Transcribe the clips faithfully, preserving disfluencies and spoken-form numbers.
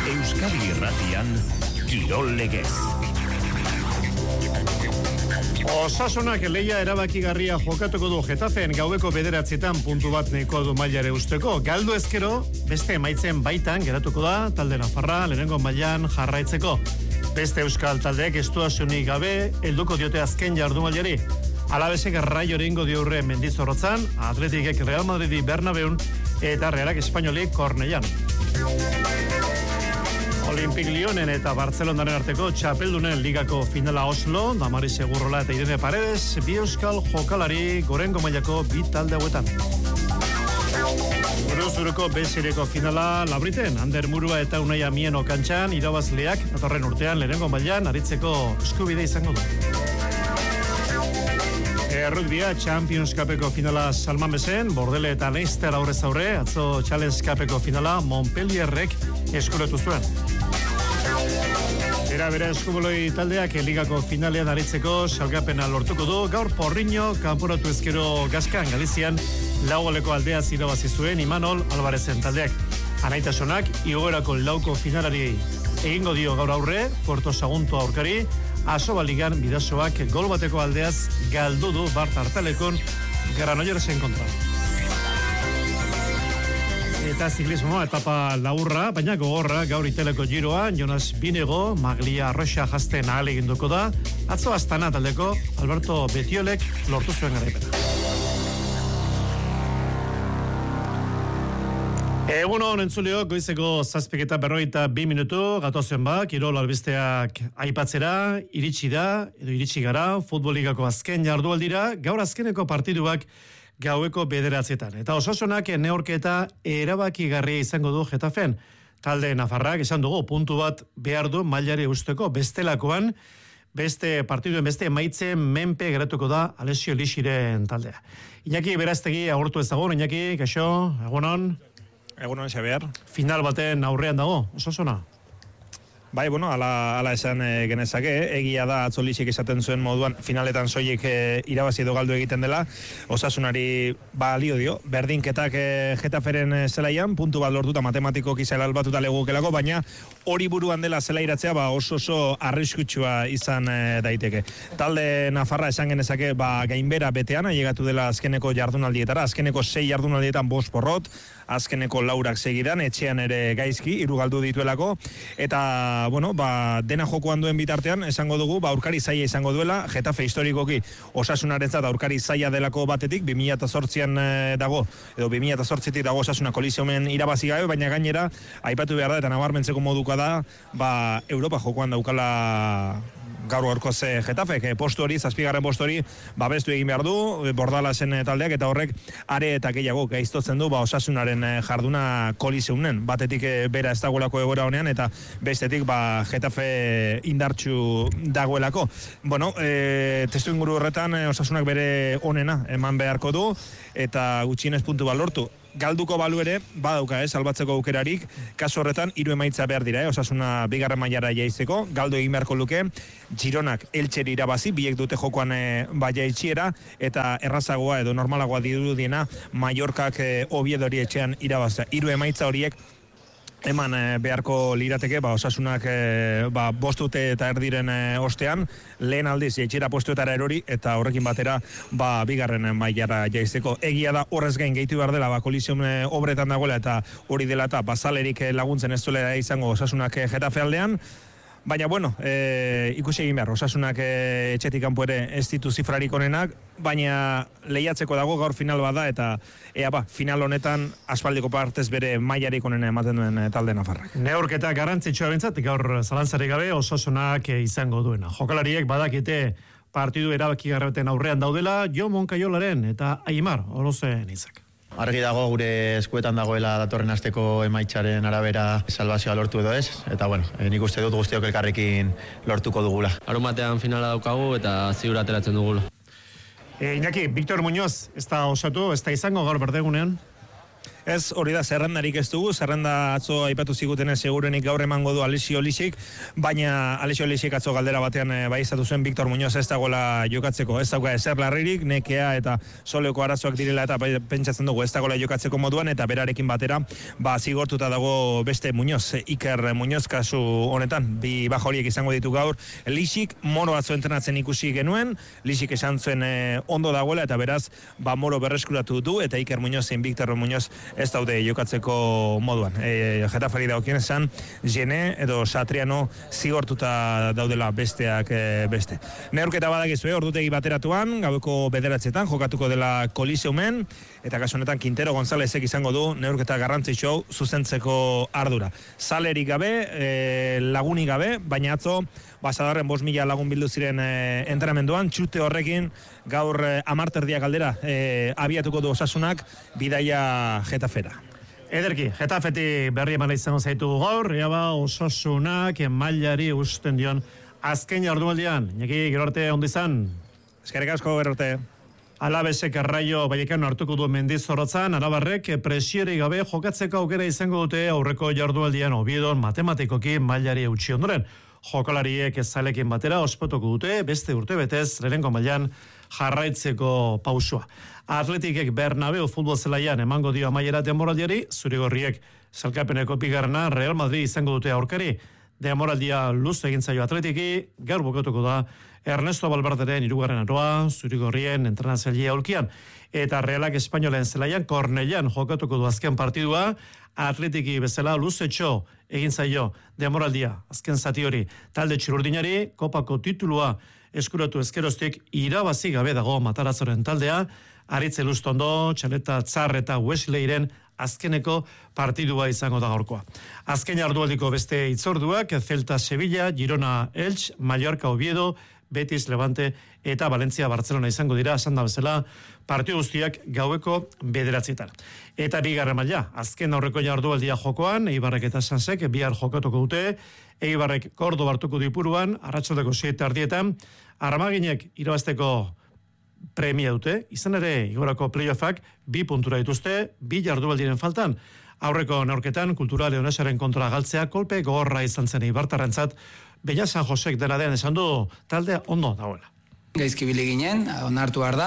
Euskadi Irratian, Kirol Legez. Osasunak leia erabakigarria jokatuko du Getafen gaueko bederatzietan puntu bat nahikoa du mailare usteko. Galdu ezkero, beste emaitzen baitan geratuko da talde nafarra lehenengo mailan jarraitzeko. Beste euskal taldeek estuazionik gabe helduko diote azken jardunaldiari. Alabesek Raio egingo dio aurre Mendizorrotzan, Atletikek Real Madridi Bernabeun eta Realak Espainolik Kornellan. Olympic Lyonen eta Barcelonaren arteko txapeldunen ligako finala Oslo, Damari Segurrola eta Irene Paredes, bi euskal jokalari gorengo mailako bi talde hauetan. Buruzuruko bezireko finala Labriten, Ander Murua eta Unai Amieno kantxan, irabazleak datorren urtean lehenengo mailan aritzeko eskubide izango du. Errugbia Champions Cupeko finala Salman Besen, Bordele eta Leicester aurrez aurre, atzo Challenge Cupeko finala Montpellierrek eskuretu zuen. Era bera eskuboloi taldeak ligako finalean aritzeko salgapena lortuko du, gaur Porriño kanporatu ezkero Gaskan Galizian laugoleko aldea irabazi zuen Imanol Alvarezen taldeak. Anaitasunak igoerako lauko finalari egingo dio gaur aurre, Puerto Sagunto aurkari, Asoba Ligan bidasoak gol bateko aldeaz galdu du Bart Artalekon Granollers kontra. Eta ziklismoa etapa laurra, baina gogorra gaur iteleko giroa, Jonas Binego, Maglia Arroxa jazten ahal eginduko da, atzo Astana taldeko Alberto Betiolek lortu zuen garaipena. Egun hon entzuleo, goizeko zazpik eta berroita bi minutu, gatozen ba, Kirol albisteak aipatzera, iritsi da, edo iritsi gara, futboligako azken jardualdira, gaur azkeneko partiduak gaueko bederatzietan. Eta Osasunak neorketa erabakigarria izango du Getafen. Talde nafarrak esan dugu, puntu bat behar du mailari usteko, bestelakoan, beste partiduen beste emaitzen menpe geratuko da Alessio Lixiren taldea. Iñaki Beraztegi agurtu ezagun, Iñaki, kaixo, egunon. Egunon, Xabier. Final baten aurrean dago, Osasuna? Bai, bueno, ala, ala esan e, genezake, egia da atzolisik esaten zuen moduan finaletan soilik e, irabazi edo galdu egiten dela, Osasunari balio dio, berdinketak e, Getaferen e, zelaian, puntu bat lortuta matematikoki zela albatuta legukelako, baina hori buruan dela zelairatzea ba, oso oso arriskutsua izan e, daiteke. Talde Nafarra esan genezake ba, gainbera betean, llegatu dela azkeneko jardunaldietara, azkeneko sei jardunaldietan bost porrot, azkeneko laurak segidan, etxean ere gaizki, hiru galdu dituelako, eta bueno, ba, dena jokoan duen bitartean, esango dugu, ba, aurkari zaila izango duela, Getafe historikoki Osasunarentzat aurkari zaila delako batetik, bi mila zortzian e, dago, edo bi mila zortzitik dago Osasuna koliziomen irabazi gabe, baina gainera, aipatu behar da, eta nabarmentzeko moduka da, ba, Europa jokoan daukala gaur gorko ze Getafe, postu hori, zazpigarren postu hori, babestu egin behar du, Bordalasen taldeak, eta horrek are eta gehiago gaiztotzen du, ba, Osasunaren jarduna kolizeunen, batetik bera ez dagoelako egoera honean, eta bestetik, ba, Getafe indartsu dagoelako. Bueno, e, testu inguru horretan, Osasunak bere onena eman beharko du, eta gutxienez puntu bat lortu. Galduko balu ere, badauka, eh, salbatzeko aukerarik, kasu horretan, hiru emaitza behar dira, eh, Osasuna bigarren mailara jaizeko, galdu egin beharko luke, Gironak Eltxeri irabazi, biek dute jokoan e, ba jaitxiera, eta errazagoa edo normalagoa dirudiena, Mallorcak e, Oviedori etxean irabazia. Hiru emaitza horiek eman e, beharko lirateke, ba, Osasunak e, ba, bostute eta erdiren e, ostean, lehen aldiz jaitxera postuetara erori, eta horrekin batera ba, bigarren mailara jaizeko. Egia da horrez gain gehitu behar dela, ba, kolizion e, obretan dagoela, eta hori dela eta bazalerik e, laguntzen ez duela izango Osasunak e, Getafe aldean. Baina, bueno, e, ikusi egin behar, Osasunak e, etxetik kanpo ere ez ditu zifrarik onenak, baina lehiatzeko dago gaur final bada, eta ea ba, final honetan aspaldiko partez bere mailarik onena ematen duen e, talde nafarrak. Neurketa garrantzitsua bentzat, gaur zalantzarik gabe Osasunak e, izango duena. Jokalariek badakite partidu erabakigarreten aurrean daudela, Jo Moncayolaren eta Aimar Orozen izak. Argi dago gure eskuetan dagoela datorren asteko emaitzaren arabera salbazioa lortu edo ez, eta bueno, nik uste dut guztiok elkarrekin lortuko dugula. Larun batean finala daukagu eta ziur ateratzen dugula. E, Iñaki, Victor Muñoz, ez da osatu, ez da izango gaur berdegunean? Ez, hori da, zerrendarik ez dugu, zerrenda atzo aipatu zigutene segurenik gaur emango du Alessio Lixik, baina Alessio Lixik atzo galdera batean e, bai izatu zuen Victor Muñoz ez dagoela jokatzeko, ez dauka ezer larririk, nekea eta soleko arazoak direla eta bai, pentsatzen dugu ez dagoela jokatzeko moduan, eta berarekin batera, ba, zigortuta dago beste Muñoz, Iker Muñoz kasu honetan, bi baja horiek izango ditu gaur, Lixik Moro atzo entrenatzen ikusi genuen, Lixik esan zuen e, ondo dagoela, eta beraz, ba, Moro berreskuratu du, eta Iker Muñoz zein Victor Muñoz ez daude jokatzeko moduan. E, Getafari daukien esan, Jene edo Satriano zigortuta daudela besteak e, beste. Neurketa badakizue, ordutegi bateratuan, gaueko bederatzetan, jokatuko dela Koliseumen, eta kasu honetan Quintero Gonzálezek izango du neurketa garrantzitsu zuzentzeko ardura. Zalerik gabe, e, lagunik gabe, baina atzo, basadarren bost mila lagun bildu ziren e, entrenamenduan, txute horrekin gaur e, amarterdiak aldera e, abiatuko du Osasunak bidaia Getafera. Ederki, Getafeti berri emana izango zaitu gaur, eaba Osasunak mailari usten dion azken jardunaldian. Iñaki, gero arte ondo izan? Eskerrik asko, gero arte. Alabesek Raio Vallecano hartuko du Mendizorrotzan, Arabarrek presiori gabe jokatzeko aukera izango dute aurreko jardunaldian Oviedon matematikoki mailari eutsi ondoren. Jokalariek ezalekin batera ospatuko dute beste urtebetez lehenengo mailan jarraitzeko pausua. Atletikek Bernabeu futbol zelaian emango dio amaiera denboraldiari, zurigorriek sailkapeneko bigarrena Real Madrid izango dute aurkari. Denboraldia luze egin zaio Atletiki, gaur bukatuko da Ernesto Valverderen hirugarren aroa, zurigorrien entrenatzailea aulkian, eta Realak Espainolen zelaian Kornellan jokatuko du azken partidua. Atletiki bezala luzetxo egin zaio demoraldia azken zati hori talde txururdinari, kopako titulua eskuratu ezkeroztik irabazi gabe dago Matarazzoren taldea, Aritze Lustondo, Txaleta Tzar eta Wesleyren azkeneko partidua izango da gaurkoa. Azken jardualdiko beste itzorduak Celta Sevilla, Girona Elche, Mallorca Oviedo, Betis Levante eta Valencia Barcelona izango dira, esan da bezala, partidu guztiak gaueko bederatzietan. Eta bigarren maila, azken aurreko jardualdia jokoan, Eibarrek eta Sansek bihar jokatuko dute, Eibarrek Kordoba hartuko dipuruan, arratsaldeko sei erdietan, Armaginek irabazteko premia dute, izan ere igorako playoffak bi puntura dituzte, bi jardualdiren faltan. Aurreko neurketan, Kultura Leonesaren kontra galtzea kolpe gogorra izan zen Eibartarrentzat, Beña San Josek dena den esan du taldea ondo dagoela. Gaizki bili ginen, onartu behar da,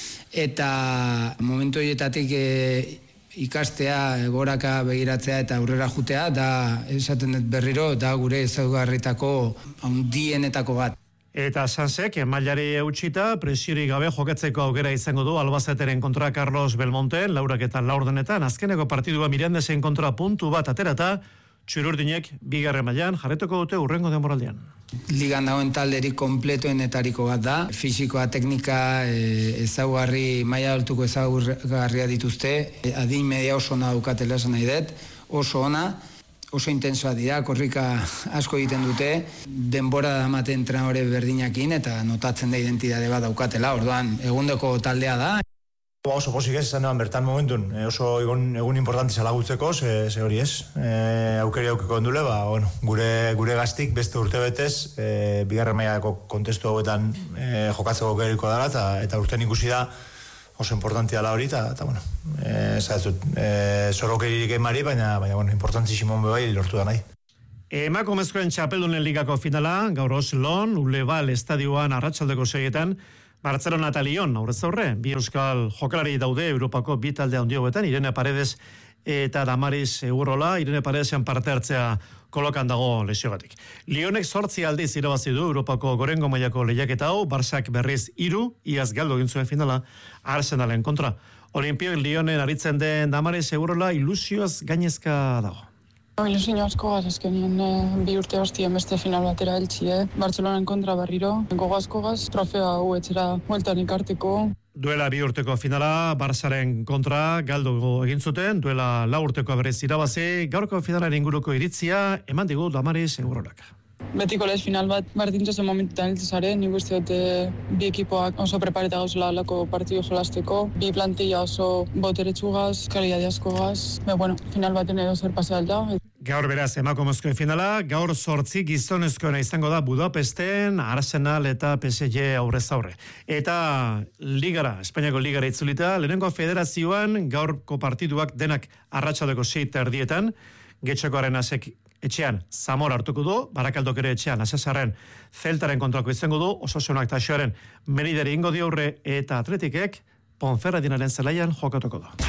eta momentu horietatik e, ikastea, goraka begiratzea eta aurrera jutea, da esaten dut berriro, da gure ezaugarritako handienetako bat. Eta Sansek mailari eutxita, presiori gabe jokatzeko aukera izango du Albaceteren kontra Carlos Belmonte, laurak eta laurdenetan, azkeneko partidua Mirandesen kontra puntu bat aterata, txururdinek bigarren mailan jarretuko dute urrengo denboraldian. Ligan dagoen talderik kompletoenetariko bat da, fisikoa, teknika, e, ezaugarri, maila altuko ezaugarria dituzte, e, adin media oso ona daukatela esan nahi dut, oso ona, oso intensoa dira, korrika asko egiten dute, denbora da ematen entrenadore berdinakin eta notatzen da identitate bat daukatela, orduan egundeko taldea da. Oso posik ez, esan bertan momentun, oso egun, egun importanti zalagutzeko, ze, ze hori ez, e, aukeri aukeko ondule, ba, bueno, gure, gure gaztik beste urte betez, e, bigarren mailako kontestu hauetan e, jokatzeko aukeriko dara, eta, eta urten ikusi da oso importanti dela hori, eta, eta bueno, e, zaitut, e, zorokeririk emari, baina, baina, bueno, importantzi simon bebai lortu da nahi. Emakumezkoen txapeldunen ligako finala, gaur Oslon, Ulebal estadioan arratsaldeko seietan, Barcelona eta Lyon, aurrez aurre, bi euskal jokalari daude Europako bi talde handi hauetan, Irene Paredes eta Damaris Urrola, Irene Paredesen parte hartzea kolokan dago lesiogatik. Lyonek zortzi aldiz irabazi du Europako gorengo mailako lehiaketa hau, Barsak berriz hiru, iaz galdu egin zuen finala, Arsenalen kontra. Olimpiok Lyonen aritzen den Damaris Urrola ilusioaz gainezka dago. Ilusio asko gaz, azkenien bi urte bastien beste final batera eltsi, eh? Bartzelonan kontra berriro, gogazko gaz, trofea hau etxera mueltan ikarteko. Duela bi urteko finala, Barsaren kontra galdu egin zuten, duela lau urteko berez irabazi, gaurko finalaren inguruko iritzia, eman digu Damaris Urrolak. betiko lez final bat berdintzo zen momentutan hiltu zaren, nik uste dut bi ekipoak oso prepareta gauzela alako partidu jolasteko, bi plantilla oso boteretsugaz, kalidade askogaz, be bueno, final baten edo zer pase alta. Gaur beraz emakumezkoen finala, gaur zortzi gizonezkoena izango da Budapesten, Arsenal eta P S G aurrez aurre. Eta ligara, Espainiako ligara itzulita, lehenengo federazioan gaurko partiduak denak arratsaldeko sei erdietan, Getxoko Arenasek etxean Zamora hartuko du, Barakaldok ere etxean Asesarren Zeltaren kontrako izango du, Osasunak eta Xoaren Merideri ingo diaurre eta Atletikek Ponferradinaren zelaian jokatuko du.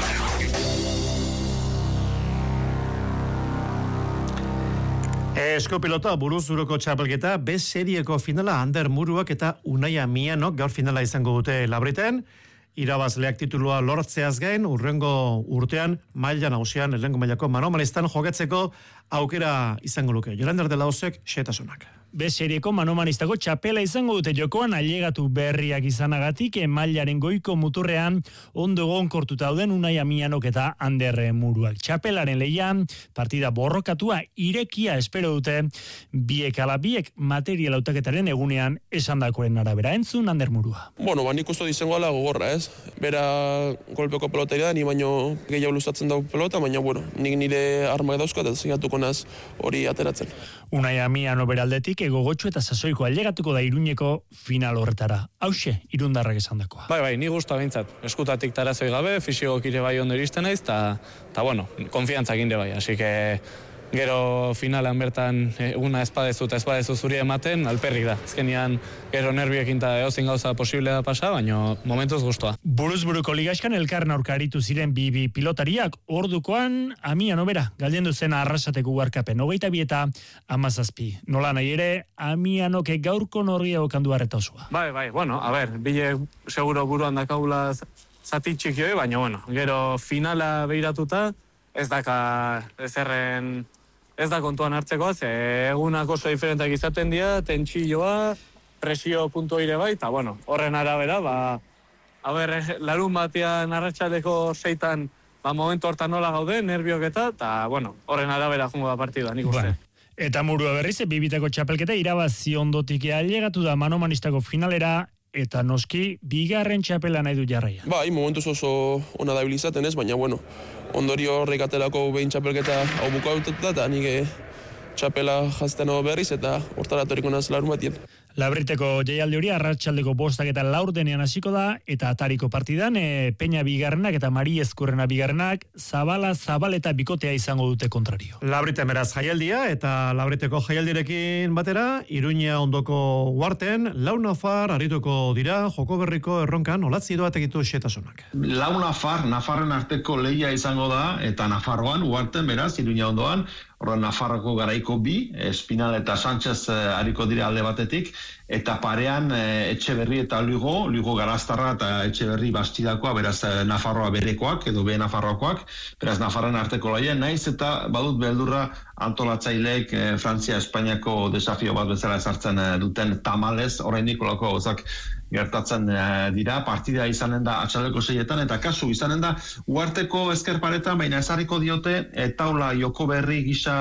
Eskopilota buruzuruko txapelketa, B serieko finala Ander Muruak eta Unaia Mianok gaur finala izango dute Labriten. Irabazleak titulua lortzeaz gain, urrengo urtean maila nagusian, lehengo mailako manomanistan jokatzeko aukera izango luke. Jolander de la Osek, xetasunak. B serieko manomanistako txapela izango dute jokoan ailegatu berriak izanagatik mailaren goiko muturrean ondo egonkortuta dauden Unaia Mianok eta Ander Muruak. Txapelaren lehian partida borrokatua irekia espero dute biek ala biek material hautaketaren egunean esandakoren arabera. Entzun Ander Murua. Bueno, ba nik uste izango ala gogorra, ez? Bera golpeko pelotaria da, ni baino gehiago luzatzen dago pelota, baina bueno, nik nire armak dauzkat eta zigatuko naz hori ateratzen. Unaia Miano beraldetik egogotxu eta sasoiko ailegatuko da Iruñeko final horretara. Hauxe, irundarrak esandakoa. Bai, bai, ni gusta behintzat. Eskutatik tarazoi gabe, fisikok ire bai ondo iristen naiz, eta, eta bueno, konfiantzak inde bai. Así que gero finalan bertan eguna espadezu eta espadezu zuri ematen, alperrik da. Azkenian gero nervioekin eta eozin gauza posible da pasa, baina momentuz guztua. Buruzburuko ligaxkan elkarren aurkaritu ziren bi bi pilotariak, ordukoan Amiano bera, galdendu zen arrasateko uarkapen, hogeita bi eta amazazpi. Nola nahi ere, Amianoke gaurko norria okandu arreta osua. Bai, bai, bueno, a ber, bile seguro buruan dakagula zati txikioi, baina bueno, gero finala behiratuta, ez daka ezerren... Ez da kontuan hartzeko, ze egunak oso diferentak izaten dira, tentsilloa, presio puntu ire bai, eta bueno, horren arabera, ba, haber, larun batean arratsaldeko seitan, ba, momentu hortan nola gaude, nerbiok eta, eta bueno, horren arabera jungo da partida, nik uste. Ba. Eta Murua berriz, bibitako txapelketa irabazi ondotik ailegatu da manomanistako finalera, eta noski, bigarren txapela nahi du jarraia. Bai, momentuz oso ona dabilizaten ez, baina bueno, ondorio horrek aterako behin txapelketa hau bukaututa, eta nik txapela jazten hau berriz, eta hortaratoriko naz larun batien. Labriteko jaialdi hori arratsaldeko bostak eta laurdenean hasiko da, eta atariko partidan e, Peña bigarrenak eta Mari Ezkurrena bigarrenak zabala zabal eta bikotea izango dute kontrario. Labriten beraz jaialdia eta Labriteko jaialdirekin batera, Iruña ondoko uarten, lau nafar arituko dira joko berriko erronkan olatzi doa tegitu xetasunak. Lau nafar, nafarren arteko lehia izango da, eta Nafarroan, uarten beraz, Iruña ondoan, horren Nafarroko garaiko bi, Espinal eta Sánchez ariko dira alde batetik, eta parean Etxeberri eta Lugo, Lugo Garaztarra eta Etxeberri Bastidakoa, beraz Nafarroa berekoak, edo be Nafarroakoak, beraz Nafarren arteko laia, naiz eta badut beldurra antolatzaileek eh, Frantzia Espainiako desafio bat bezala ezartzen eh, duten tamalez, oraindik olako gauzak gertatzen eh, dira, partida izanen da atxaldeko seietan, eta kasu izanen da uarteko ezker paretan, baina ezarriko diote e, taula joko berri gisa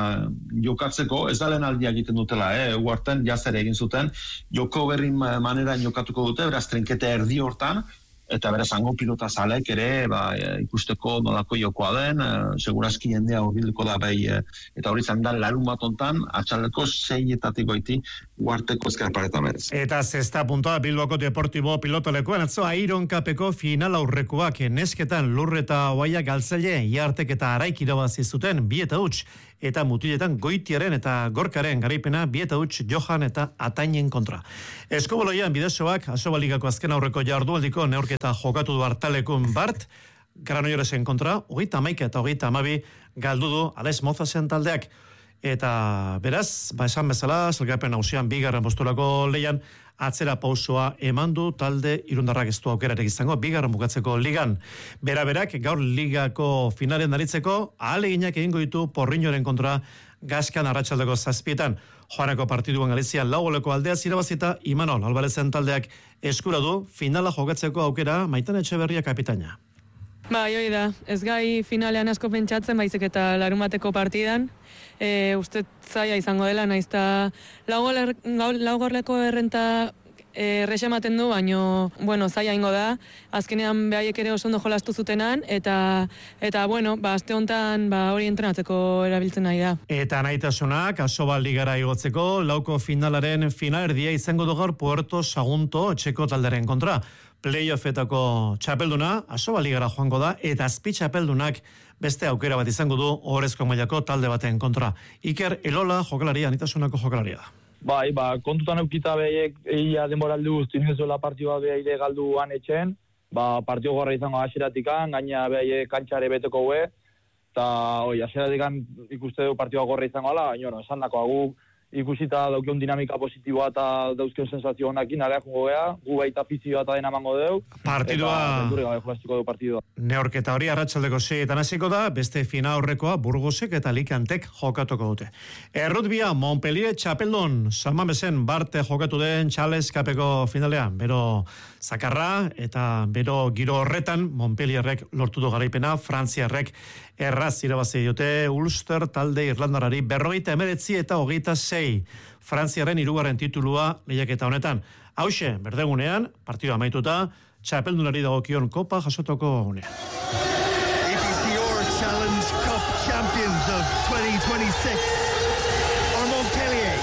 jokatzeko, ez da lehen aldia egiten dutela, eh? Uarten jazere egin zuten, joko berri maneran jokatuko dute, beraz trenkete erdi hortan, eta beraz hango pilota zalek ere ba, ikusteko nolako jokoa den, e, segurazki jendea horbiliko da bai, e, eta hori zan da larun bat ontan, atxaldeko seietatik goiti uarteko ezkerparetan berez. Eta zesta puntoa Bilboko Deportibo pilotolekuan atzo Airon Kapeko final aurrekoak nesketan Lurreta Oaia galtzaile iartek eta araik irabazi zuten bi eta huts, eta mutiletan Goitiaren eta Gorkaren garaipena bi eta huts Johan eta Atainen kontra. Eskoboloian bidesoak Asobaligako azken aurreko jardualdiko neurketa jokatu du hartalekun Bart, Granolloresen kontra, hogeita hamaika eta hogeita hamabi galdu du Ales Mozasen taldeak. Eta beraz, ba esan bezala, zelgapen hausian bigarren posturako leian, atzera pausoa eman du talde irundarrak ez du aukerarik izango, bigarren bukatzeko ligan. Bera-berak gaur ligako finalen aritzeko, ahaleginak egingo ditu Porriñoren kontra Gaskan arratsaldeko zazpietan. Joaneko partiduan Galizian lau goleko aldea zirabazita, Imanol Albarezen taldeak eskura du finala jokatzeko aukera Maitan Etxeberria kapitaina. Bai, hoi da, ez gai finalean asko pentsatzen, baizik eta larumateko partidan. E, uste zaila izango dela, naizta laugorleko errenta errexe ematen du, baino, bueno, zaila ingo da. Azkenean behaiek ere oso ondo jolastu zutenan, eta, eta bueno, ba, aste honetan ba, hori entrenatzeko erabiltzen nahi da. Eta nahitasunak, Asobal ligara igotzeko, lauko finalaren finalerdia izango dugar Puerto Sagunto txeko talderen kontra. Playoffetako txapelduna, Asobal ligara joango da, eta azpi txapeldunak beste aukera bat izango du ohorezko mailako talde baten kontra. Iker Elola jokalaria, nahitasunako jokalaria da. Bai, ba, kontutan eukita behaiek egia denboraldu guztien zuela partioa behaide galdu etxen, ba, partio gorra izango asiratikan, gaina behaiek kantxare beteko hue, eta, oi, asiratikan ikuste du partioa gorra izango ala, baina, esan dako, gu ikusita daukeun dinamika positiboa eta dauzkeun sensazio honakin, alea jungo geha, gu baita fizioa eta dena mango deu, partidua... eta bendure gabe jolastiko du partidua. Neorketa hori arratsaldeko seietan hasiko da, beste fina horrekoa Burgosek eta Alicantek jokatuko dute. Errutbia Montpellier txapeldon, Salmamesen Barte jokatu den Charles Cupeko finalean, bero zakarra eta bero giro horretan Montpellierrek lortu du garaipena, Frantziarrek erraz irabazi diote Ulster talde Irlandarari berrogeita emeretzi eta hogeita sei. Frantziaren hirugarren titulua lehiaketa honetan. Hauxe, berdegunean, partidua amaituta, txapeldunari dagokion kopa jasotoko unean. A P C O Challenge Cup champions of twenty twenty-six are Montpellier.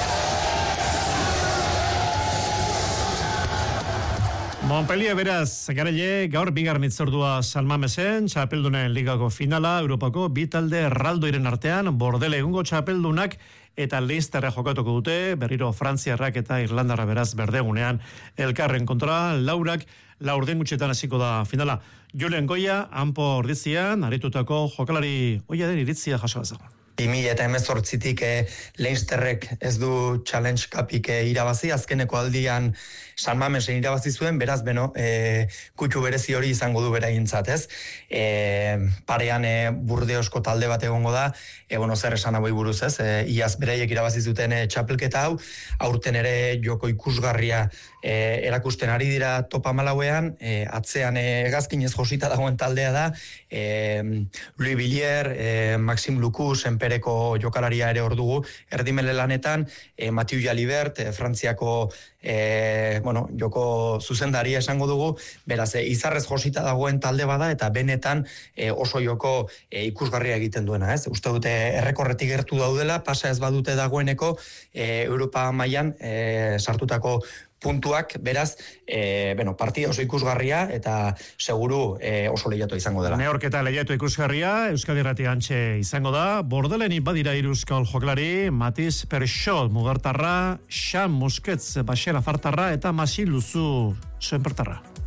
Montpellier beraz, garaile, gaur bigarren itzordua Salmamesen, txapeldunen ligako finala, Europako bi talde erraldoiren artean, Bordele egungo txapeldunak eta Leicesterra jokatuko dute, berriro Frantziarrak eta Irlandarra beraz berdegunean elkarren kontra, laurak laurden gutxetan hasiko da finala. Julen Goia, hanpo orditzian, aritutako jokalari oia den iritzia jaso bazago. bi mila hemezortzitik eh, Leicesterrek ez du Challenge Cupik eh, irabazi, azkeneko aldian San Mamesen irabazi zuen, beraz, beno, eh, kutxu berezi hori izango du beraintzat, ez? Eh, parean eh, Burdeosko talde bat egongo da, eh, bueno, zer esan hauei buruz, ez? Eh, iaz beraiek irabazi zuten eh, txapelketa hau, aurten ere joko ikusgarria eh, erakusten ari dira topa malauean, eh, atzean eh, egazkinez josita dagoen taldea da, eh, Louis Villiers, eh, Maxime Lucus, enpereko jokalaria ere hor dugu, erdimele lanetan, eh, Mathieu Jalibert, eh, Frantziako eh, bueno, joko zuzendaria esango dugu, beraz, eh, izarrez josita dagoen talde bada, eta benetan eh, oso joko eh, ikusgarria egiten duena, ez? Uste dute errekorretik gertu daudela, pasa ez badute dagoeneko, eh, Europa mailan eh, sartutako puntuak, beraz, e, bueno, partida oso ikusgarria eta seguru e, oso lehiatu izango dela. Neorketa lehiatu ikusgarria, Euskadi Irratia antxe izango da, Bordeleni badira hiru euskal jokalari, Matiz Perxol mugartarra, Xan Musketz Baxera fartarra eta Masi Luzu Soenpertarra.